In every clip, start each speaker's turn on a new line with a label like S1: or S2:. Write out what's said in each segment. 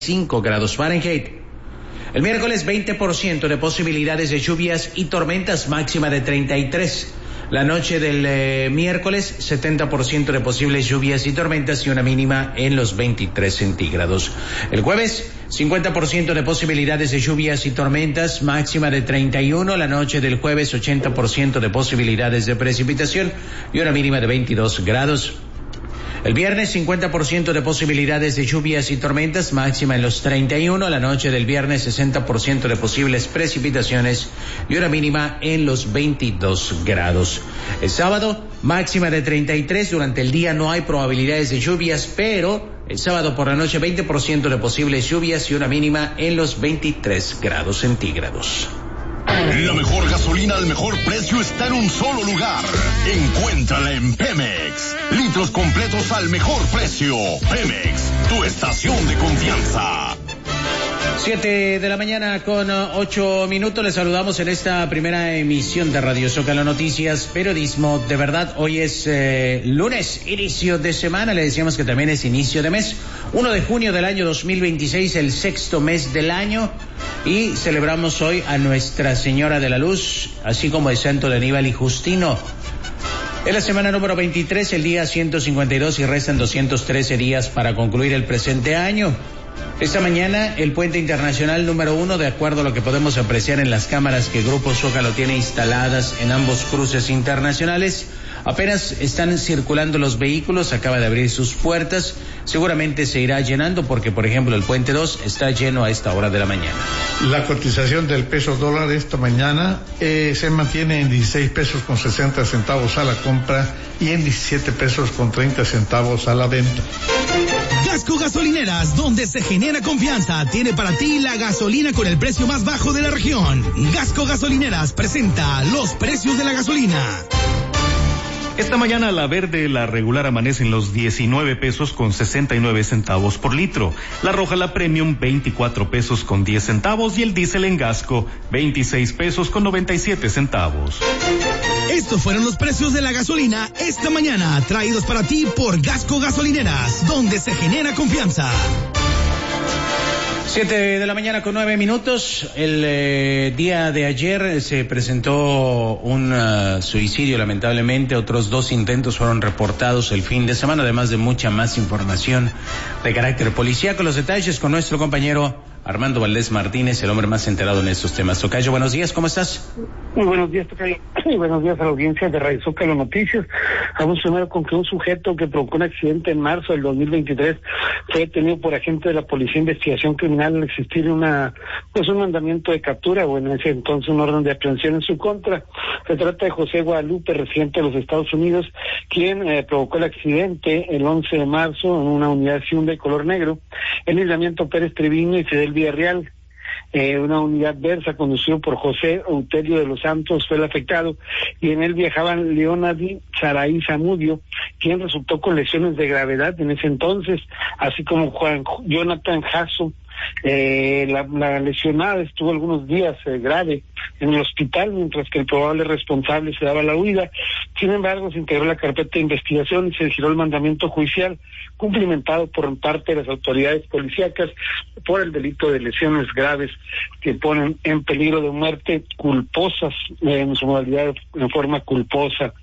S1: 5 grados Fahrenheit. El miércoles 20% de posibilidades de lluvias y tormentas, máxima de 33. La noche del miércoles 70% de posibles lluvias y tormentas y una mínima en los 23 centígrados. El jueves 50% de posibilidades de lluvias y tormentas, máxima de 31. La noche del jueves 80% de posibilidades de precipitación y una mínima de 22 grados. El viernes 50% de posibilidades de lluvias y tormentas, máxima en los 31. La noche del viernes 60% de posibles precipitaciones y una mínima en los 22 grados. El sábado máxima de 33. Durante el día no hay probabilidades de lluvias, pero el sábado por la noche 20% de posibles lluvias y una mínima en los 23 grados centígrados.
S2: La mejor gasolina al mejor precio está en un solo lugar. Encuéntrala en Pemex. Litros completos al mejor precio. Pemex, tu estación de confianza.
S1: 7 de la mañana con 8 minutos. Les saludamos en esta primera emisión de Radio Zócalo Noticias, periodismo de verdad. Hoy es lunes, inicio de semana. Le decíamos que también es inicio de mes. 1 de junio del año 2026, el sexto mes del año. Y celebramos hoy a Nuestra Señora de la Luz, así como el santo de Aníbal y Justino. Es la semana número 23, el día 152 y restan 213 días para concluir el presente año. Esta mañana el puente internacional número 1, de acuerdo a lo que podemos apreciar en las cámaras que Grupo Zócalo tiene instaladas en ambos cruces internacionales, apenas están circulando los vehículos, acaba de abrir sus puertas, seguramente se irá llenando porque, por ejemplo, el puente 2 está lleno a esta hora de la mañana.
S3: La cotización del peso dólar esta mañana se mantiene en 16 pesos con 60 centavos a la compra y en 17 pesos con 30 centavos a la venta.
S4: Gasco Gasolineras, donde se genera confianza, tiene para ti la gasolina con el precio más bajo de la región. Gasco Gasolineras presenta los precios de la gasolina.
S5: Esta mañana la verde, la regular, amanece en los 19 pesos con 69 centavos por litro. La roja, la premium, 24 pesos con 10 centavos y el diésel en Gasco, 26 pesos con 97 centavos.
S4: Estos fueron los precios de la gasolina esta mañana, traídos para ti por Gasco Gasolineras, donde se genera confianza.
S1: 7 de la mañana con 9 minutos. El día de ayer se presentó un suicidio, lamentablemente. Otros 2 intentos fueron reportados el fin de semana, además de mucha más información de carácter policíaco. Los detalles con nuestro compañero Armando Valdés Martínez, el hombre más enterado en estos temas. Tocayo, buenos días, ¿cómo estás?
S6: Muy buenos días, Tocayo. Y buenos días a la audiencia de Radio Zócalo Noticias. Vamos primero con que un sujeto que provocó un accidente en marzo del 2023 fue detenido por agentes de la Policía de Investigación Criminal al existir un mandamiento de captura, o en ese entonces un orden de aprehensión en su contra. Se trata de José Guadalupe, residente de los Estados Unidos, quien provocó el accidente el 11 de marzo en una unidad Hyundai color negro en Libramiento Pérez Treviño y Fidel Villarreal. Una unidad Versa conducido por José Euterio de los Santos fue el afectado y en él viajaban Leonardi Saraí Zamudio, quien resultó con lesiones de gravedad en ese entonces, así como Juan Jonathan Jasso. La lesionada estuvo algunos días grave en el hospital, mientras que el probable responsable se daba la huida. Sin embargo, se integró la carpeta de investigación y se giró el mandamiento judicial cumplimentado por parte de las autoridades policíacas por el delito de lesiones graves que ponen en peligro de muerte culposas, en su modalidad en forma culposa.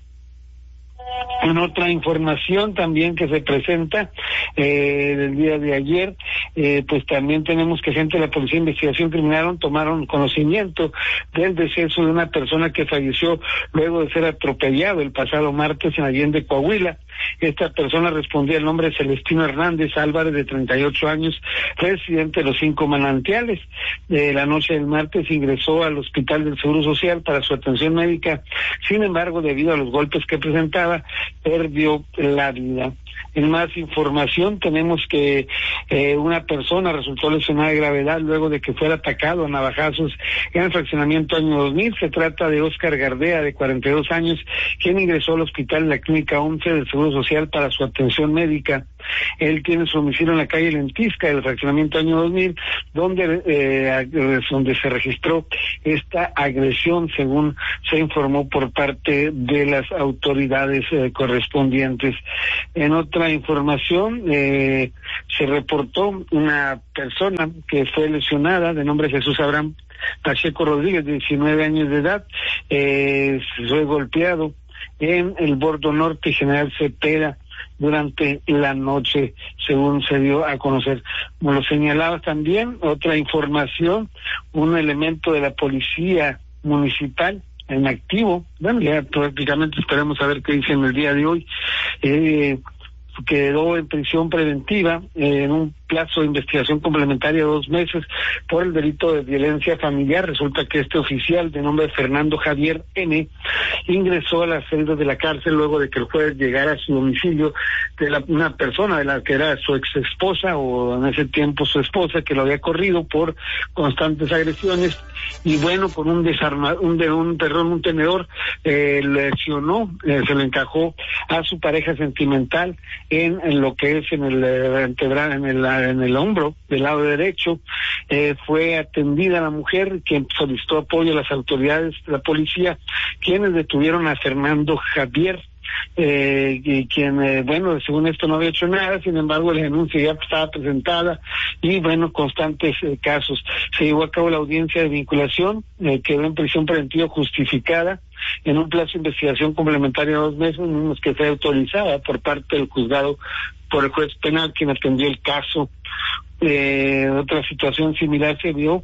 S6: En otra información también que se presenta el día de ayer, pues también tenemos que gente de la Policía de Investigación Criminal tomaron conocimiento del deceso de una persona que falleció luego de ser atropellado el pasado martes en Allende, Coahuila. Esta persona respondía al nombre de Celestino Hernández Álvarez, de 38 años, residente de Los Cinco Manantiales. La noche del martes ingresó al Hospital del Seguro Social para su atención médica. Sin embargo, debido a los golpes que presentaba, perdió la vida. En más información tenemos que una persona resultó lesionada de gravedad luego de que fuera atacado a navajazos en el fraccionamiento año 2000. Se trata de Óscar Gardea, de 42 años, quien ingresó al hospital en la clínica 11 del Seguro Social para su atención médica. Él tiene su domicilio en la calle Lentisca del fraccionamiento año 2000, donde se registró esta agresión, según se informó por parte de las autoridades correspondientes. En otra información, se reportó una persona que fue lesionada, de nombre Jesús Abraham Pacheco Rodríguez, de 19 años de edad, fue golpeado en el bordo norte General Cepeda durante la noche, según se dio a conocer. Como lo señalaba también, otra información, un elemento de la policía municipal en activo, bueno, ya prácticamente esperemos a ver qué dicen el día de hoy, quedó en prisión preventiva en un plazo de investigación complementaria de 2 meses por el delito de violencia familiar. Resulta que este oficial, de nombre Fernando Javier N., ingresó a las celdas de la cárcel luego de que el juez llegara a su domicilio de una persona de la que era su ex esposa, o en ese tiempo su esposa, que lo había corrido por constantes agresiones, y bueno, con un tenedor lesionó, se le encajó a su pareja sentimental en lo que es en el hombro del lado derecho. Fue atendida la mujer, quien solicitó apoyo a las autoridades de la policía, quienes detuvieron a Fernando Javier, y quien, bueno, según esto no había hecho nada. Sin embargo, la denuncia ya estaba presentada y, bueno, constantes casos. Se llevó a cabo la audiencia de vinculación, quedó en prisión preventiva justificada en un plazo de investigación complementaria de 2 meses, mismos que fue autorizada por parte del juzgado por el juez penal, quien atendió el caso. Otra situación similar se vio,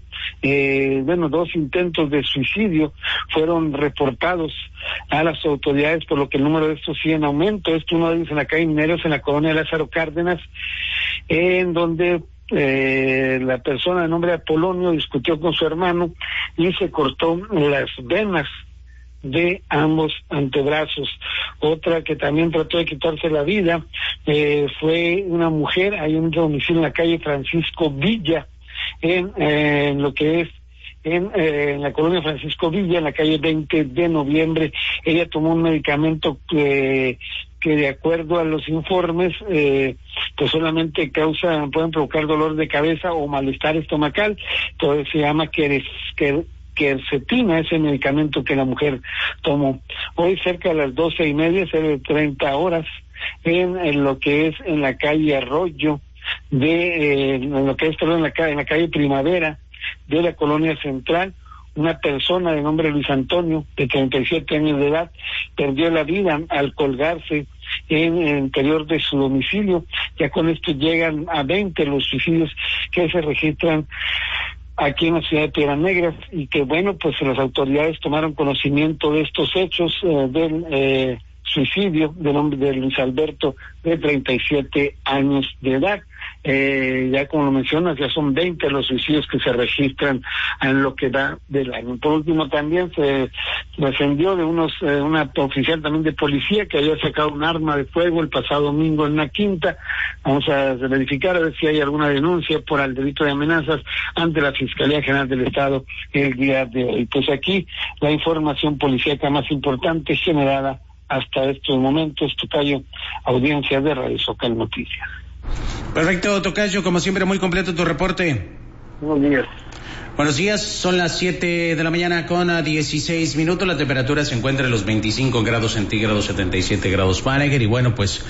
S6: 2 intentos de suicidio fueron reportados a las autoridades, por lo que el número de estos sigue en aumento. Uno de ellos en la calle Mineros, en la colonia Lázaro Cárdenas, en donde la persona de nombre Apolonio discutió con su hermano y se cortó las venas de ambos antebrazos. Otra que también trató de quitarse la vida fue una mujer. Hay un domicilio en la calle Francisco Villa, en lo que es en la colonia Francisco Villa, en la calle 20 de noviembre. Ella tomó un medicamento que de acuerdo a los informes, pues solamente pueden provocar dolor de cabeza o malestar estomacal. Entonces se llama quercetina, ese medicamento que la mujer tomó. Hoy cerca de las 12:30, 30 horas, en lo que es en la calle Arroyo en la calle Primavera de la colonia Central, una persona de nombre Luis Antonio, de 37 años de edad, perdió la vida al colgarse en el interior de su domicilio. Ya con esto llegan a 20 los suicidios que se registran aquí en la ciudad de Piedras Negras, y que, bueno, pues las autoridades tomaron conocimiento de estos hechos del suicidio del nombre de Luis Alberto, de 37 años de edad. Ya como lo mencionas, ya son 20 los suicidios que se registran en lo que da del año. Por último, también se defendió de una oficial también de policía que había sacado un arma de fuego el pasado domingo en una quinta. Vamos a verificar a ver si hay alguna denuncia por el delito de amenazas ante la Fiscalía General del Estado el día de hoy. Pues aquí la información policíaca más importante generada hasta estos momentos. Tocayo, audiencia de Radio Zócalo Noticias.
S1: Perfecto, Tocayo, como siempre muy completo tu reporte.
S6: Buenos días.
S1: Buenos días, son las 7 de la mañana con 16 minutos, la temperatura se encuentra en los 25 grados centígrados, 77 grados Fahrenheit, y bueno, pues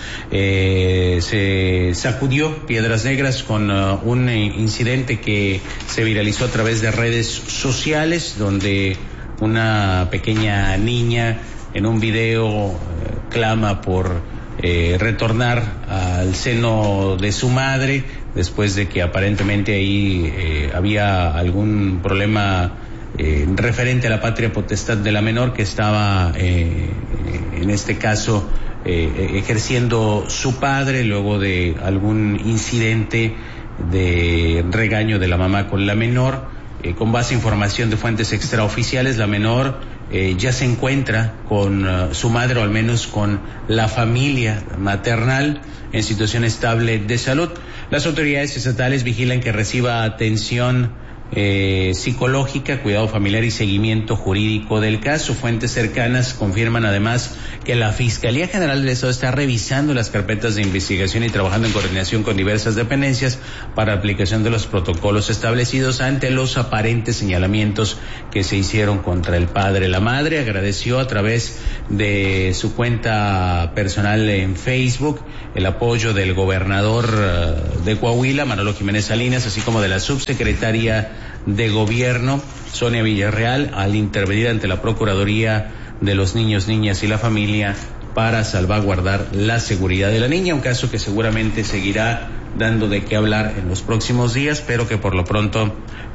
S1: se sacudió Piedras Negras con un incidente que se viralizó a través de redes sociales, donde una pequeña niña en un video clama por retornar al seno de su madre, después de que aparentemente ahí había algún problema referente a la patria potestad de la menor, que estaba en este caso ejerciendo su padre, luego de algún incidente de regaño de la mamá con la menor. Con base a información de fuentes extraoficiales, la menor ya se encuentra con su madre, o al menos con la familia maternal, en situación estable de salud. Las autoridades estatales vigilan que reciba atención psicológica, cuidado familiar y seguimiento jurídico del caso. Fuentes cercanas confirman además que la Fiscalía General del Estado está revisando las carpetas de investigación y trabajando en coordinación con diversas dependencias para aplicación de los protocolos establecidos ante los aparentes señalamientos que se hicieron contra el padre. La madre agradeció a través de su cuenta personal en Facebook el apoyo del gobernador de Coahuila, Manolo Jiménez Salinas, así como de la subsecretaria de Gobierno, Sonia Villarreal, al intervenir ante la Procuraduría de los Niños, Niñas y la Familia para salvaguardar la seguridad de la niña, un caso que seguramente seguirá dando de qué hablar en los próximos días, pero que por lo pronto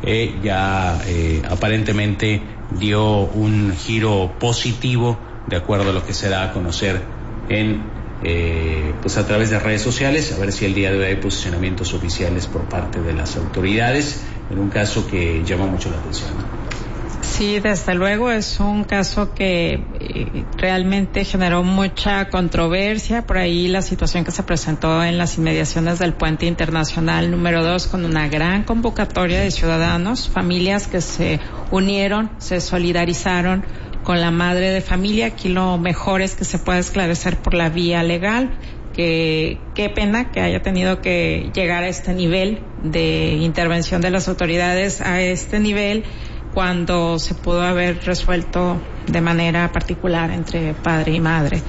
S1: aparentemente dio un giro positivo de acuerdo a lo que se da a conocer pues a través de redes sociales, a ver si el día de hoy hay posicionamientos oficiales por parte de las autoridades en un caso que llama mucho la atención.
S7: Sí, desde luego es un caso que realmente generó mucha controversia. Por ahí la situación que se presentó en las inmediaciones del Puente Internacional número 2 con una gran convocatoria de ciudadanos, familias que se unieron, se solidarizaron con la madre de familia. Aquí lo mejor es que se pueda esclarecer por la vía legal. Qué pena que haya tenido que llegar a este nivel de intervención de las autoridades, a este nivel, cuando se pudo haber resuelto de manera particular entre padre y madre.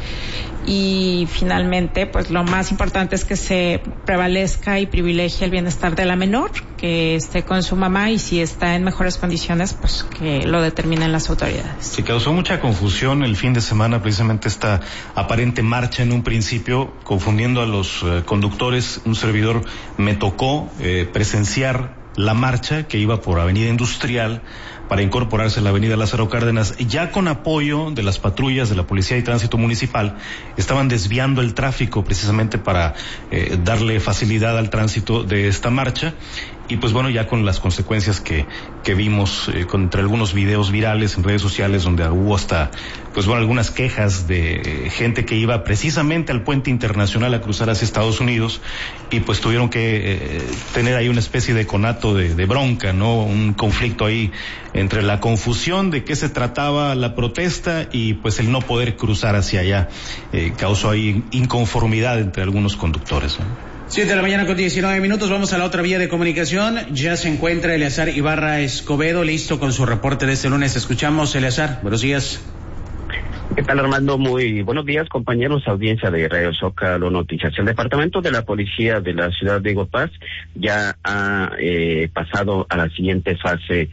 S7: Y finalmente, pues lo más importante es que se prevalezca y privilegie el bienestar de la menor, que esté con su mamá, y si está en mejores condiciones, pues que lo determinen las autoridades.
S5: Se causó mucha confusión el fin de semana, precisamente esta aparente marcha en un principio, confundiendo a los conductores. Un servidor me tocó presenciar la marcha que iba por Avenida Industrial para incorporarse a la Avenida Lázaro Cárdenas, ya con apoyo de las patrullas de la Policía de Tránsito Municipal. Estaban desviando el tráfico precisamente para darle facilidad al tránsito de esta marcha. Y pues bueno, ya con las consecuencias que vimos entre algunos videos virales en redes sociales, donde hubo hasta, pues bueno, algunas quejas de gente que iba precisamente al Puente Internacional a cruzar hacia Estados Unidos, y pues tuvieron que tener ahí una especie de conato de bronca, ¿no? Un conflicto ahí entre la confusión de qué se trataba la protesta y pues el no poder cruzar hacia allá. Causó ahí inconformidad entre algunos conductores, ¿no?
S1: 7:19 a.m, vamos a la otra vía de comunicación. Ya se encuentra Eleazar Ibarra Escobedo, listo con su reporte de este lunes. Escuchamos, Eleazar, buenos días.
S8: ¿Qué tal, Armando? Muy buenos días, compañeros, audiencia de Radio Zócalo Noticias. El Departamento de la Policía de la Ciudad de Iguapaz ya ha pasado a la siguiente fase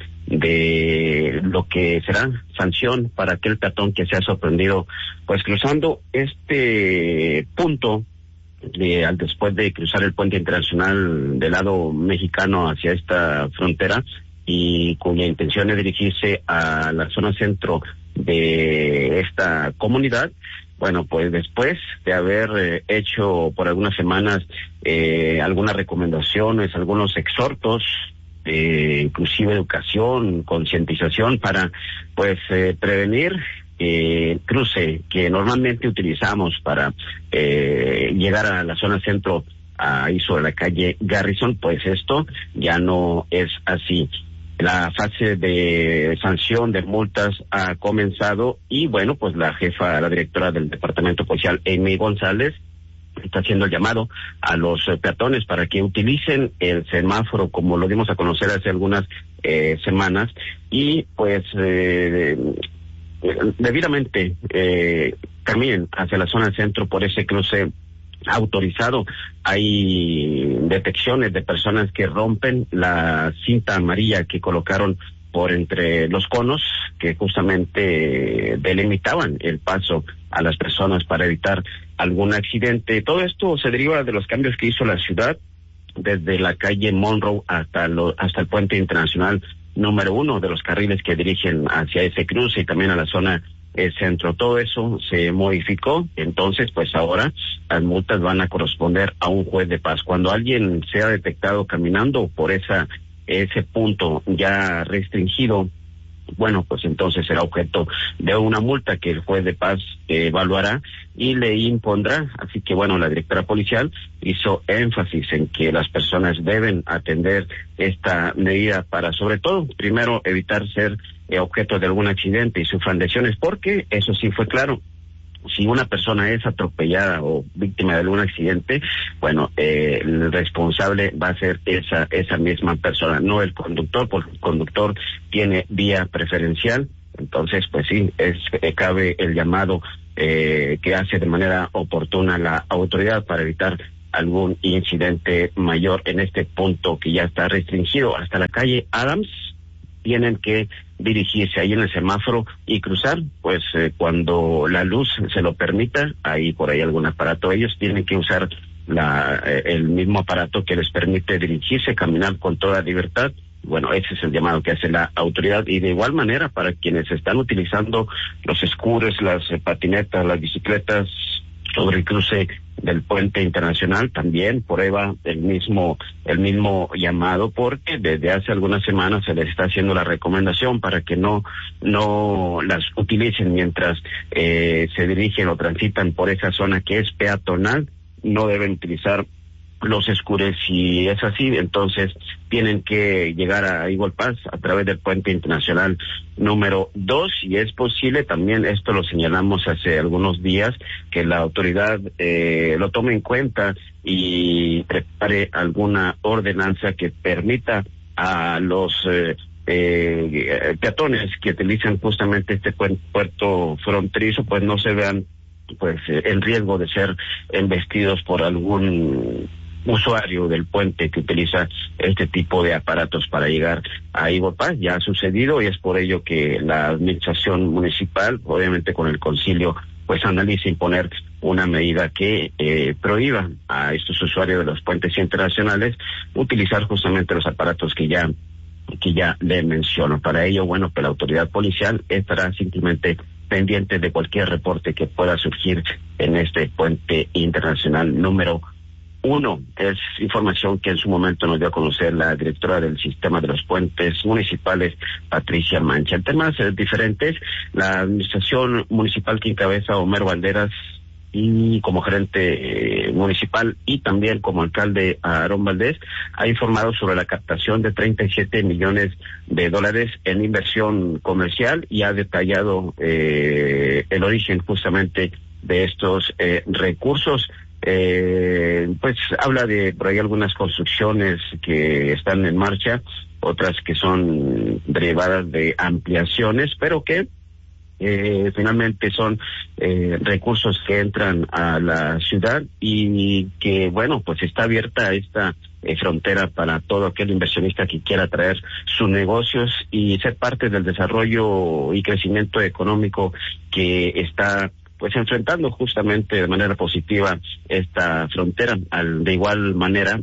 S8: de lo que será sanción para aquel peatón que se ha sorprendido pues cruzando este punto después de cruzar el puente internacional del lado mexicano hacia esta frontera, y cuya intención es dirigirse a la zona centro de esta comunidad. Bueno, pues después de haber hecho por algunas semanas algunas recomendaciones, algunos exhortos, inclusive educación, concientización para pues prevenir el cruce que normalmente utilizamos para llegar a la zona centro, ahí sobre la calle Garrison, pues esto ya no es así. La fase de sanción de multas ha comenzado, y bueno, pues la directora del Departamento Policial, Amy González, está haciendo el llamado a los peatones para que utilicen el semáforo como lo dimos a conocer hace algunas semanas, y pues debidamente caminen hacia la zona centro por ese cruce autorizado. Hay detecciones de personas que rompen la cinta amarilla que colocaron por entre los conos, que justamente delimitaban el paso a las personas para evitar algún accidente. Todo esto se deriva de los cambios que hizo la ciudad desde la calle Monroe hasta el puente internacional número 1, de los carriles que dirigen hacia ese cruce y también a la zona centro. Todo eso se modificó, entonces pues ahora las multas van a corresponder a un juez de paz. Cuando alguien sea detectado caminando por ese punto ya restringido bueno, pues entonces será objeto de una multa que el juez de paz evaluará y le impondrá. Así que bueno, la directora policial hizo énfasis en que las personas deben atender esta medida para, sobre todo, primero evitar ser objeto de algún accidente y sufran lesiones, porque eso sí fue claro. Si una persona es atropellada o víctima de algún accidente, bueno, el responsable va a ser esa misma persona, no el conductor, porque el conductor tiene vía preferencial. Entonces, pues sí, cabe el llamado que hace de manera oportuna la autoridad para evitar algún incidente mayor en este punto que ya está restringido hasta la calle Adams. Tienen que dirigirse ahí en el semáforo y cruzar, pues cuando la luz se lo permita, ahí por ahí algún aparato. Ellos tienen que usar el mismo aparato que les permite dirigirse, caminar con toda libertad. Bueno, ese es el llamado que hace la autoridad, y de igual manera para quienes están utilizando los scooters, las patinetas, las bicicletas sobre el cruce del puente internacional, también prueba el mismo llamado, porque desde hace algunas semanas se les está haciendo la recomendación para que no las utilicen mientras se dirigen o transitan por esa zona que es peatonal. No deben utilizar los scooters. Si es así, entonces tienen que llegar a Eagle Pass a través del puente internacional número 2, y es posible también, esto lo señalamos hace algunos días, que la autoridad lo tome en cuenta y prepare alguna ordenanza que permita a los peatones que utilizan justamente este puerto fronterizo, pues no se vean pues en riesgo de ser embestidos por algún usuario del puente que utiliza este tipo de aparatos para llegar a Eagle Pass. Ya ha sucedido, y es por ello que la administración municipal, obviamente con el concilio, pues analiza imponer una medida que prohíba a estos usuarios de los puentes internacionales utilizar justamente los aparatos que ya le menciono. Para ello, bueno, pues la autoridad policial estará simplemente pendiente de cualquier reporte que pueda surgir en este puente internacional número 1. Es información que en su momento nos dio a conocer la directora del sistema de los puentes municipales, Patricia Mancha. En temas diferentes, la administración municipal que encabeza Homero Valderas, y como gerente municipal y también como alcalde Aarón Valdés, ha informado sobre la captación de $37 millones en inversión comercial, y ha detallado el origen justamente de estos recursos. Pues habla de por ahí algunas construcciones que están en marcha, otras que son derivadas de ampliaciones, pero que finalmente son recursos que entran a la ciudad, y que bueno, pues está abierta esta frontera para todo aquel inversionista que quiera traer sus negocios y ser parte del desarrollo y crecimiento económico que está pues enfrentando justamente de manera positiva esta frontera. De igual manera,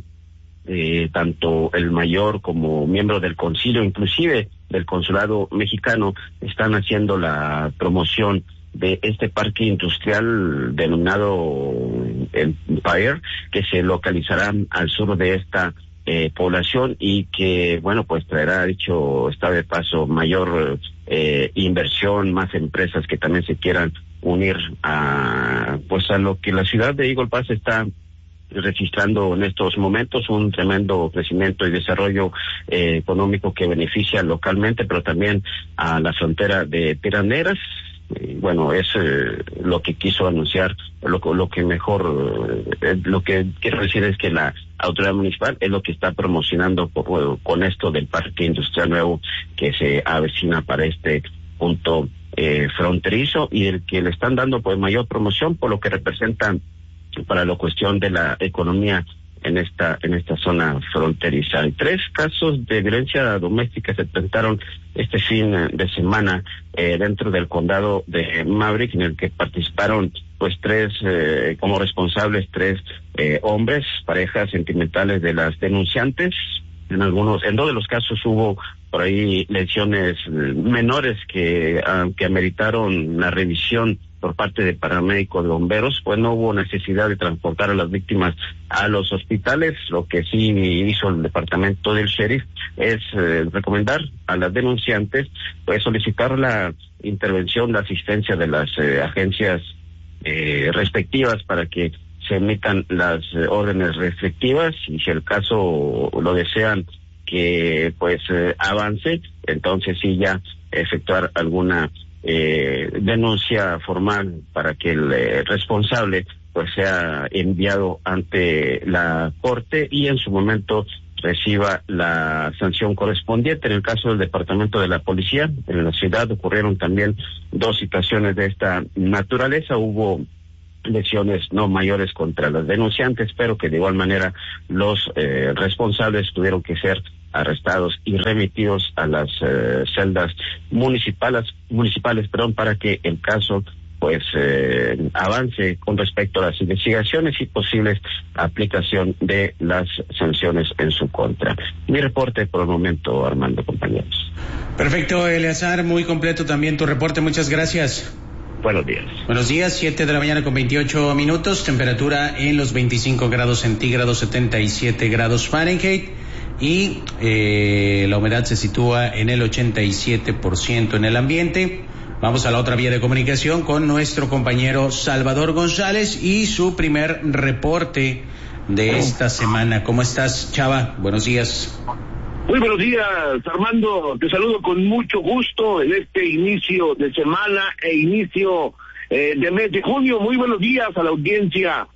S8: tanto el mayor como miembro del concilio, inclusive del consulado mexicano, están haciendo la promoción de este parque industrial denominado Empire, que se localizará al sur de esta población, y que bueno, pues traerá, dicho está de paso, mayor inversión, más empresas que también se quieran unir a lo que la ciudad de Eagle Pass está registrando en estos momentos, un tremendo crecimiento y desarrollo económico que beneficia localmente, pero también a la frontera de Piedras Negras. Bueno, es lo que quiso anunciar, lo que mejor, lo que quiero decir es que la autoridad municipal es lo que está promocionando con esto del parque industrial nuevo que se avecina para este punto fronterizo, y el que le están dando pues mayor promoción por lo que representa para la cuestión de la economía en esta zona fronteriza. Hay 3 casos de violencia doméstica se presentaron este fin de semana dentro del condado de Maverick, en el que participaron pues 3 como responsables, 3 hombres, parejas sentimentales de las denunciantes. En 2 de los casos hubo por ahí lesiones menores que ameritaron la revisión por parte de paramédicos de bomberos, pues no hubo necesidad de transportar a las víctimas a los hospitales. Lo que sí hizo el departamento del sheriff es recomendar a las denunciantes pues solicitar la intervención, la asistencia de las agencias respectivas para que se emitan las órdenes restrictivas, y si el caso lo desean que pues avance, entonces sí ya efectuar alguna denuncia formal para que el responsable pues sea enviado ante la corte y en su momento reciba la sanción correspondiente. En el caso del departamento de la policía, en la ciudad ocurrieron también 2 situaciones de esta naturaleza. Hubo lesiones no mayores contra las denunciantes, pero que de igual manera los responsables tuvieron que ser arrestados y remitidos a las celdas municipales, para que el caso pues avance con respecto a las investigaciones y posibles aplicación de las sanciones en su contra. Mi reporte por el momento, Armando, compañeros.
S1: Perfecto, Eleazar, muy completo también tu reporte, muchas gracias.
S8: Buenos días.
S1: Buenos días, 7 de la mañana con 28 minutos, temperatura en los 25 grados centígrados, 77 grados Fahrenheit, y la humedad se sitúa en el 87% en el ambiente. Vamos a la otra vía de comunicación con nuestro compañero Salvador González y su primer reporte de esta semana. ¿Cómo estás, Chava? Buenos días.
S9: Muy buenos días, Armando. Te saludo con mucho gusto en este inicio de semana e inicio de mes de junio. Muy buenos días a la audiencia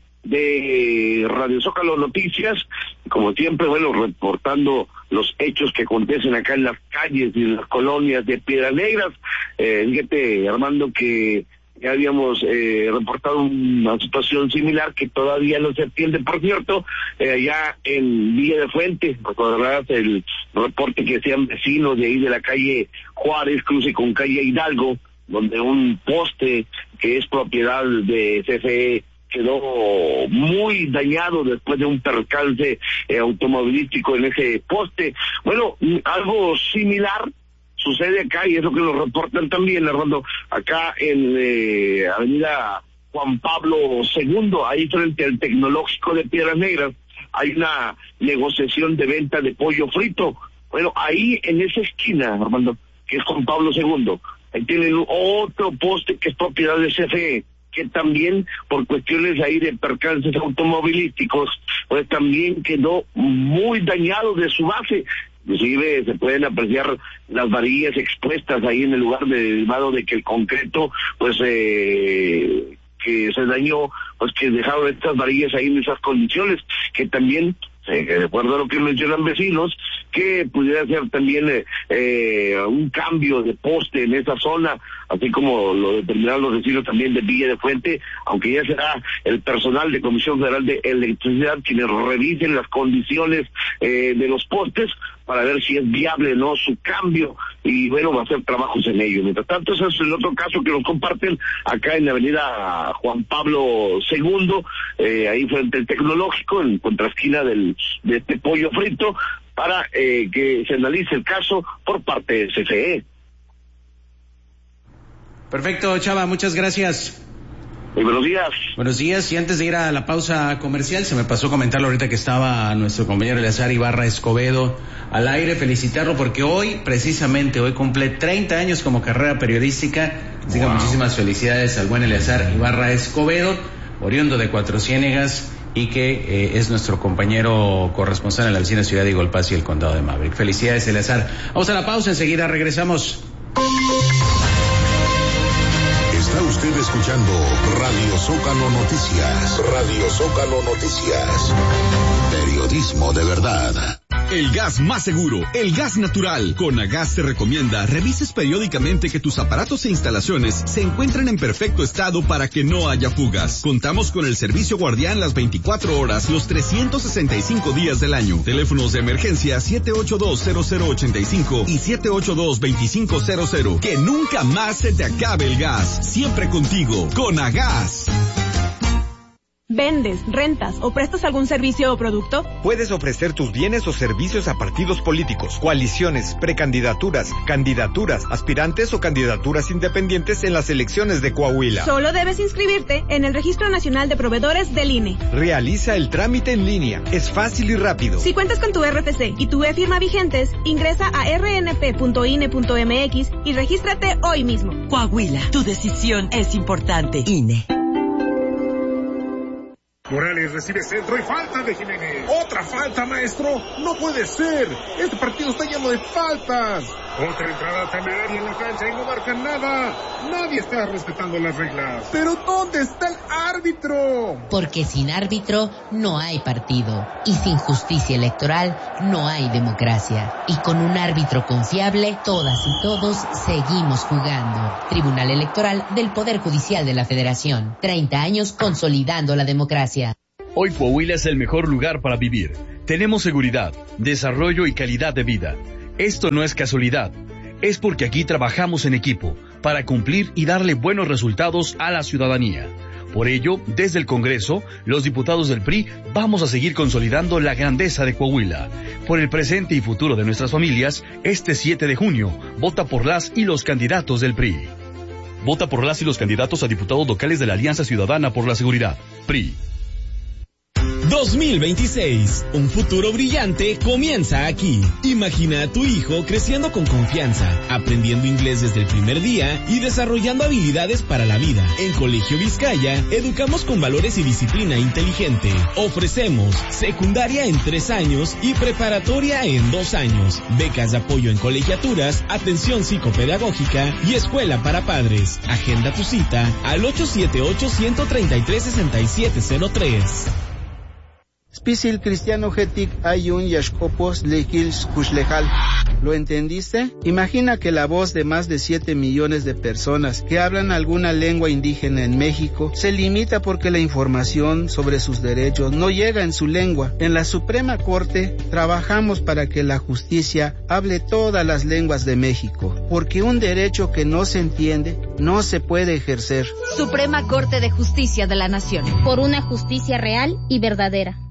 S9: de Radio Zócalo Noticias. Como siempre, bueno, reportando los hechos que acontecen acá en las calles y en las colonias de Piedras Negras. Fíjate, Armando, que ya habíamos reportado una situación similar que todavía no se atiende, por cierto, allá en Villa de Fuente. Recordarás el reporte que hacían vecinos de ahí de la calle Juárez, cruce con calle Hidalgo, donde un poste que es propiedad de CFE quedó muy dañado después de un percance automovilístico en ese poste. Bueno, algo similar sucede acá, y es lo que nos reportan también, Armando, acá en avenida Juan Pablo II, ahí frente al Tecnológico de Piedras Negras, hay una negociación de venta de pollo frito. Bueno, ahí en esa esquina, Armando, que es Juan Pablo II, ahí tienen otro poste que es propiedad de CFE, que también por cuestiones ahí de percances automovilísticos, pues también quedó muy dañado de su base. Inclusive se pueden apreciar las varillas expuestas ahí en el lugar, derivado de que el concreto pues que se dañó, pues que dejaron estas varillas ahí en esas condiciones, que también de acuerdo a lo que mencionan vecinos, que pudiera ser también un cambio de poste en esa zona, así como lo determinaron los vecinos también de Villa de Fuente, aunque ya será el personal de Comisión Federal de Electricidad quienes revisen las condiciones de los postes para ver si es viable o no su cambio, y bueno, va a hacer trabajos en ello. Mientras tanto, ese es el otro caso que nos comparten acá en la avenida Juan Pablo II, ahí frente al Tecnológico, en contraesquina de este pollo frito, para que se analice el caso por parte de CFE.
S1: Perfecto, Chava, muchas gracias.
S9: Muy buenos días.
S1: Buenos días, y antes de ir a la pausa comercial, se me pasó comentarlo ahorita que estaba nuestro compañero Eleazar Ibarra Escobedo al aire, felicitarlo porque precisamente hoy cumple 30 años como carrera periodística, así que muchísimas felicidades al buen Eleazar Ibarra Escobedo, oriundo de Cuatro Ciénegas, y que es nuestro compañero corresponsal en la vecina ciudad de Golpaz y el condado de Maverick. Felicidades, Eleazar. Vamos a la pausa, enseguida regresamos.
S2: Está usted escuchando Radio Zócalo Noticias. Radio Zócalo Noticias. Periodismo de verdad.
S4: El gas más seguro, el gas natural. Conagas te recomienda revises periódicamente que tus aparatos e instalaciones se encuentren en perfecto estado para que no haya fugas. Contamos con el servicio guardián las 24 horas, los 365 días del año. Teléfonos de emergencia 782-0085 y 782-2500. Que nunca más se te acabe el gas. Siempre contigo, Conagas.
S10: ¿Vendes, rentas o prestas algún servicio o producto?
S11: Puedes ofrecer tus bienes o servicios a partidos políticos, coaliciones, precandidaturas, candidaturas, aspirantes o candidaturas independientes en las elecciones de Coahuila.
S10: Solo debes inscribirte en el Registro Nacional de Proveedores del INE.
S11: Realiza el trámite en línea. Es fácil y rápido.
S10: Si cuentas con tu RFC y tu e-firma vigentes, ingresa a rnp.ine.mx y regístrate hoy mismo.
S12: Coahuila, tu decisión es importante. INE.
S13: Morales recibe centro y falta de Jiménez. ¡Otra falta, maestro! ¡No puede ser! ¡Este partido está lleno de faltas! Otra entrada temeraria en la cancha y no marcan nada. Nadie está respetando las reglas. ¿Pero dónde está el árbitro?
S14: Porque sin árbitro no hay partido. Y sin justicia electoral no hay democracia. Y con un árbitro confiable, todas y todos seguimos jugando. Tribunal Electoral del Poder Judicial de la Federación. 30 años consolidando la democracia.
S15: Hoy Coahuila es el mejor lugar para vivir. Tenemos seguridad, desarrollo y calidad de vida. Esto no es casualidad. Es porque aquí trabajamos en equipo para cumplir y darle buenos resultados a la ciudadanía. Por ello, desde el Congreso, los diputados del PRI vamos a seguir consolidando la grandeza de Coahuila. Por el presente y futuro de nuestras familias, este 7 de junio, vota por las y los candidatos del PRI. Vota por las y los candidatos a diputados locales de la Alianza Ciudadana por la Seguridad, PRI.
S16: 2026. Un futuro brillante comienza aquí. Imagina a tu hijo creciendo con confianza, aprendiendo inglés desde el primer día y desarrollando habilidades para la vida. En Colegio Vizcaya, educamos con valores y disciplina inteligente. Ofrecemos secundaria en 3 años y preparatoria en 2 años. Becas de apoyo en colegiaturas, atención psicopedagógica y escuela para padres. Agenda tu cita al 878-133-6703.
S17: Spisil Cristiano Getik Ayun Yashkopos Lekil Kuslejal. ¿Lo entendiste? Imagina que la voz de más de 7 millones de personas que hablan alguna lengua indígena en México se limita porque la información sobre sus derechos no llega en su lengua. En la Suprema Corte trabajamos para que la justicia hable todas las lenguas de México, porque un derecho que no se entiende no se puede ejercer.
S18: Suprema Corte de Justicia de la Nación. Por una justicia real y verdadera.